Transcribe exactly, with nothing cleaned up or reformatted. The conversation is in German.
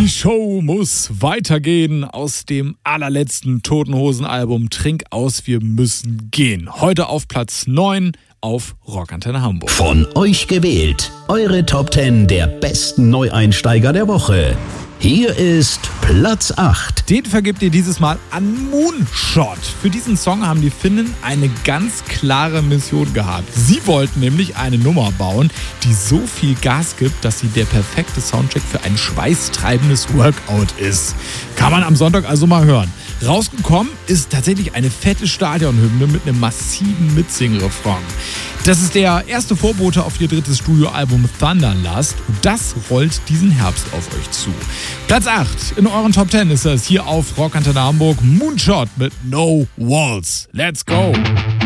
Die Show muss weitergehen aus dem allerletzten Toten Hosen Album Trink aus, wir müssen gehen. Heute auf Platz neun auf Rockantenne Hamburg. Von euch gewählt, eure Top zehn der besten Neueinsteiger der Woche. Hier ist Platz acht. Den vergibt ihr dieses Mal an Moonshot. Für diesen Song haben die Finnen eine ganz klare Mission gehabt. Sie wollten nämlich eine Nummer bauen, die so viel Gas gibt, dass sie der perfekte Soundtrack für ein schweißtreibendes Workout ist. Kann man am Sonntag also mal hören. Rausgekommen ist tatsächlich eine fette Stadionhymne mit einem massiven Mitsing-Refrain. Das ist der erste Vorbote auf ihr drittes Studioalbum Thunderlust und das rollt diesen Herbst auf euch zu. Platz acht in euren Top zehn ist das hier auf Rockantenne Hamburg. Moonshot mit No Walls. Let's go!